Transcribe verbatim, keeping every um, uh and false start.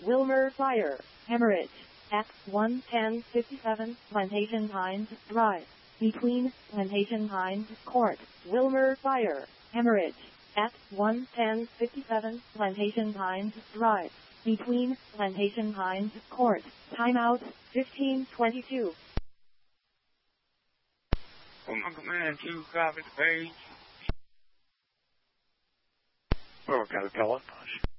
Wilmer Fire, Hemorrhage, at one ten fifty-seven Plantation Pines Drive, between Plantation Pines Court. Wilmer Fire, Hemorrhage, at one ten fifty-seven Plantation Pines Drive, between Plantation Pines Court. Timeout, fifteen twenty-two. On my command to copy the page. Well, we've got a pellet.